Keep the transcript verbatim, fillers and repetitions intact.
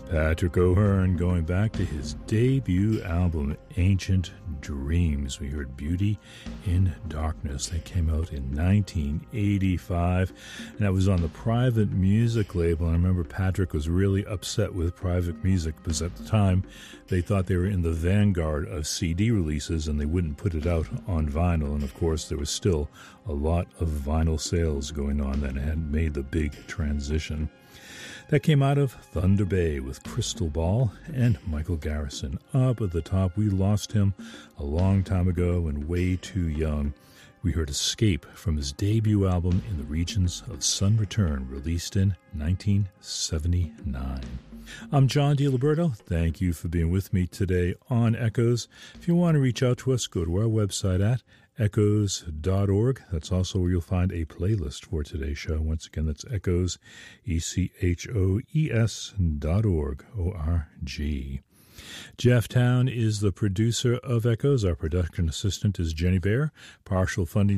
Patrick O'Hearn, going back to his debut album, Ancient Dreams. We heard Beauty in Darkness. That came out in nineteen eighty-five, and that was on the Private Music label. And I remember Patrick was really upset with Private Music because at the time they thought they were in the vanguard of C D releases and they wouldn't put it out on vinyl. And of course, there was still a lot of vinyl sales going on that hadn't made the big transition. That came out of Thunder Bay with Crystal Ball and Michael Garrison. Up at the top, we lost him a long time ago and way too young. We heard Escape from his debut album In the Regions of Sun Return, released in nineteen seventy-nine. I'm John DiLiberto. Thank you for being with me today on Echoes. If you want to reach out to us, go to our website at echoes dot org. That's also where you'll find a playlist for today's show. Once again, that's Echoes, E C H O E S dot org, O R G. Jeff Town is the producer of Echoes. Our production assistant is Jenny Bear. Partial funding